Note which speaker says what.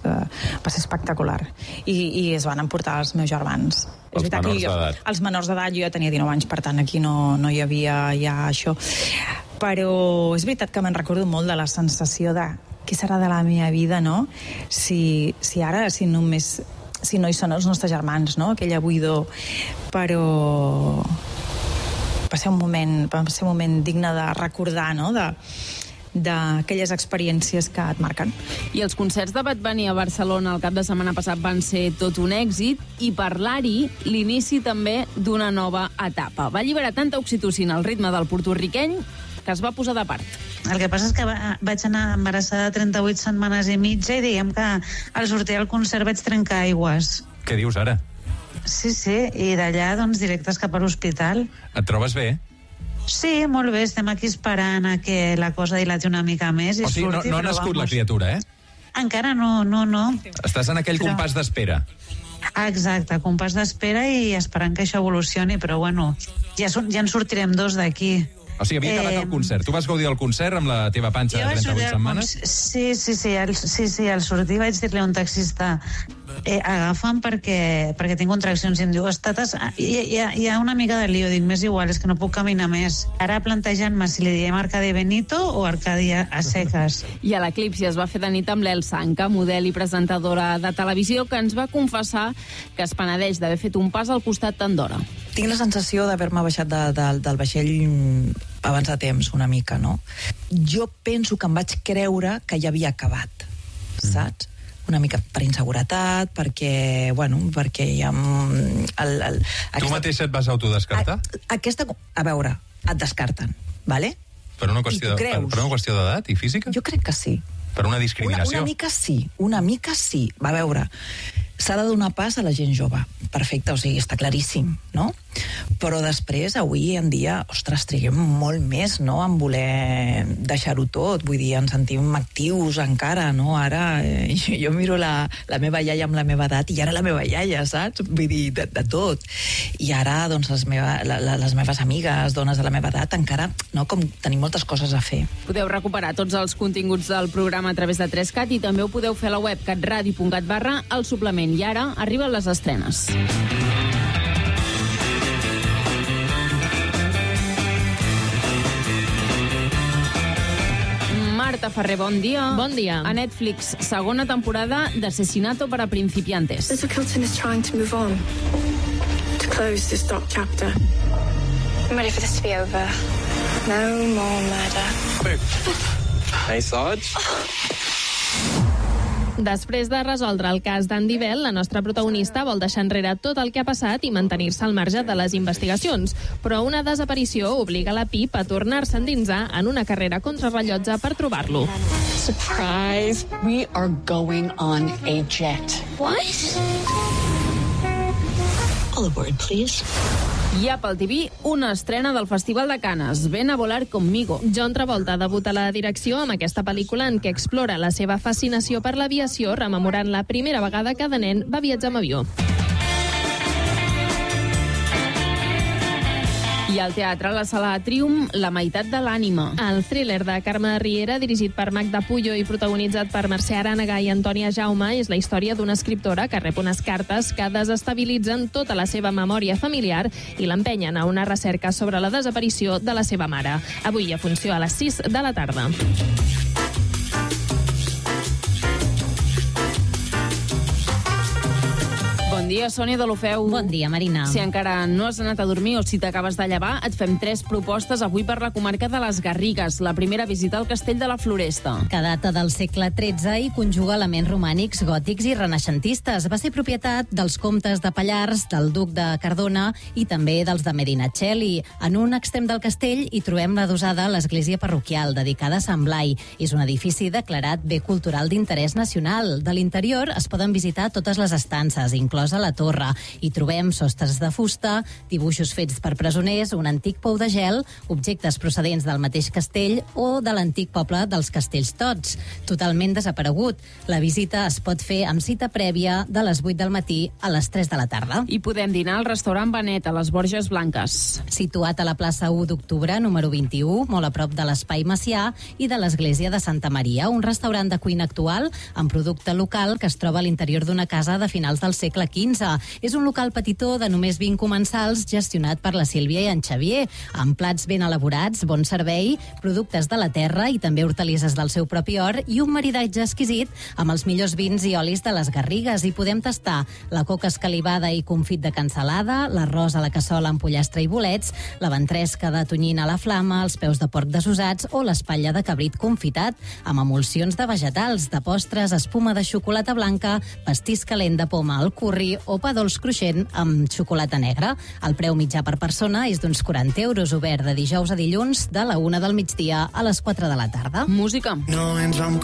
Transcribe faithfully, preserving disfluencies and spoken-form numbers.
Speaker 1: va ser espectacular. I, i es van emportar els meus germans.
Speaker 2: Els
Speaker 1: és veritat
Speaker 2: menors
Speaker 1: que jo,
Speaker 2: d'edat.
Speaker 1: els menors d'edat, jo ja tenia dinou anys, per tant aquí no, no hi havia ja això. Però és veritat que me'n recordo molt de la sensació de què serà de la meva vida, no? Si, si ara, si només si no hi són els nostres germans, no? Aquella buidor. Però va ser un moment, va ser un moment digne de recordar, no? De, d'aquelles experiències que et marquen.
Speaker 3: I els concerts de Bad Bunny a Barcelona el cap de setmana passat van ser tot un èxit i parlar-hi l'inici també d'una nova etapa. Va alliberar tanta oxitocina al ritme del porto-riqueny que es va posar de part.
Speaker 4: El que passa és que va, vaig anar embarassada trenta-vuit setmanes i mitja i diguem que al sortir del concert vaig trencar aigües.
Speaker 2: Què dius ara?
Speaker 4: Sí, sí, i d'allà doncs directes cap a l'hospital.
Speaker 2: Et trobes bé?
Speaker 4: Sí, molt bé, estem aquí esperant a que la cosa dilati una mica més i
Speaker 2: o sigui,
Speaker 4: surti,
Speaker 2: no, no ha nascut la criatura, eh?
Speaker 4: Encara no, no, no.
Speaker 2: Estàs en aquell
Speaker 4: Però...
Speaker 2: compàs d'espera.
Speaker 4: Ah, exacte, compàs d'espera i esperant que això evolucioni, però bueno, ja, ja en sortirem dos d'aquí.
Speaker 2: O sigui, havia acabat eh... el concert. Tu vas gaudir del concert amb la teva panxa de trenta-vuit setmanes?
Speaker 4: Sí, sí, sí, al, sí, sí, al sortir vaig dir-li a un taxista eh, agafa'm perquè, perquè tinc contraccions i em diu, estates... Hi, hi, ha, hi ha una mica de lío, dic, més igual, és que no puc caminar més. Ara plantejant-me si li diem Arcadi Benito o Arcadi a seques.
Speaker 3: I a l'Eclipsi es va fer de nit amb l'El Sanca, model i presentadora de televisió, que ens va confessar que es penedeix d'haver fet un pas al costat tant d'hora.
Speaker 5: Tinc la sensació d'haver-me baixat de, de, del vaixell abans de temps, una mica, no? Jo penso que em vaig creure que ja havia acabat, saps? Una mica per inseguretat, perquè, bueno, perquè ja... El, el, aquesta,
Speaker 2: tu mateixa et vas autodescartar?
Speaker 5: A, aquesta, a veure, et descarten, vale?
Speaker 2: Per una qüestió, per, per una qüestió d'edat i física?
Speaker 5: Jo crec que sí.
Speaker 2: Per una discriminació?
Speaker 5: Una, una mica sí, una mica sí. Va, a veure, s'ha de donar pas a la gent jove. Perfecte, o sigui, està claríssim, no? Però després, avui en dia, ostres, triguem molt més, no?, en voler deixar-ho tot. Vull dir, ens sentim actius encara, no? Ara, eh, jo, jo miro la, la meva iaia amb la meva edat i ara la meva iaia, saps? Vull dir, de, de tot. I ara, doncs, les, meva, la, les meves amigues, dones de la meva edat, encara, no?, com tenim moltes coses a fer.
Speaker 3: Podeu recuperar tots els continguts del programa a través de tres cat i també ho podeu fer a la web catradio punt cat barra el suplement. I ara arriben les estrenes. Marta Ferrer, bon dia.
Speaker 6: Bon dia.
Speaker 3: A Netflix, segona temporada d'Asesinato para principiantes.
Speaker 7: Mister Kilton is trying to move on, to close this dark chapter. I'm ready for this to be over. No more murder.
Speaker 8: Hey, Sarge.
Speaker 6: Després de resoldre el cas d'Andy Bell, la nostra protagonista vol deixar enrere tot el que ha passat i mantenir-se al marge de les investigacions. Però una desaparició obliga la Pip a tornar-se a endinsar en una carrera contrarrellotge per trobar-lo.
Speaker 9: Surprise! We are going on a jet.
Speaker 7: What?
Speaker 9: All aboard, please.
Speaker 3: I a Apple T V, una estrena del Festival de Canes, Ven a volar conmigo.
Speaker 6: John Travolta debuta a la direcció amb aquesta pel·lícula en què explora la seva fascinació per l'aviació, rememorant la primera vegada que de nen va viatjar amb avió.
Speaker 3: I al teatre, la sala Trium, La meitat de l'ànima.
Speaker 6: El thriller de Carme Riera, dirigit per Magda Puyo i protagonitzat per Mercè Arànega i Antònia Jaume, és la història d'una escriptora que rep unes cartes que desestabilitzen tota la seva memòria familiar i l'empenyen a una recerca sobre la desaparició de la seva mare. Avui a funció a les sis de la tarda.
Speaker 3: Bon dia, Sònia Deulofeu.
Speaker 10: Bon dia, Marina.
Speaker 3: Si encara no has anat a dormir o si t'acabes de llevar, et fem tres propostes avui per la comarca de les Garrigues. La primera, visita al Castell de la Floresta.
Speaker 10: Que data del segle tretze i conjuga elements romànics, gòtics i renaixentistes. Va ser propietat dels comtes de Pallars, del duc de Cardona i també dels de Medinaceli. En un extrem del castell hi trobem l'adossada l'església parroquial, dedicada a Sant Blai. És un edifici declarat bé cultural d'interès nacional. De l'interior es poden visitar totes les estances, inclosa a la torre. Hi trobem sostres de fusta, dibuixos fets per presoners, un antic pou de gel, objectes procedents del mateix castell o de l'antic poble dels Castells Tots, totalment desaparegut. La visita es pot fer amb cita prèvia de les vuit del matí a les tres de la tarda.
Speaker 3: I podem dinar al restaurant Benet, a les Borges Blanques.
Speaker 10: Situat a la plaça u d'octubre, número vint-i-u, molt a prop de l'Espai Macià i de l'església de Santa Maria, un restaurant de cuina actual amb producte local que es troba a l'interior d'una casa de finals del segle quinze. És un local petitó de només vint comensals gestionat per la Sílvia i en Xavier, amb plats ben elaborats, bon servei, productes de la terra i també hortalisses del seu propi hort i un maridatge exquisit amb els millors vins i olis de les Garrigues. Hi podem tastar la coca escalivada i confit de cansalada, l'arròs a la cassola amb pollastre i bolets, la ventresca de tonyina a la flama, els peus de porc desusats o l'espatlla de cabrit confitat amb emulsions de vegetals, de postres, espuma de xocolata blanca, pastís calent de poma al curri o pa dolç cruixent amb xocolata negra. El preu mitjà per persona és d'uns quaranta euros, obert de dijous a dilluns de la una del migdia a les quatre de la tarda.
Speaker 3: Música.
Speaker 11: No ens vam